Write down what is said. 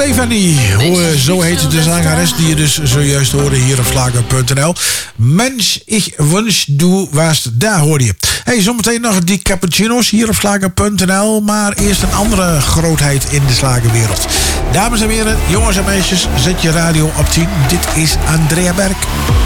Stefanie, zo heet de zangeres die je dus zojuist hoorde hier op Vlagen.nl. Mens, ik wens du was daar, hoorde je. Hey, zometeen nog die cappuccino's hier op Vlagen.nl. Maar eerst een andere grootheid in de slagerwereld. Dames en heren, jongens en meisjes, zet je radio op 10. Dit is Andrea Berg.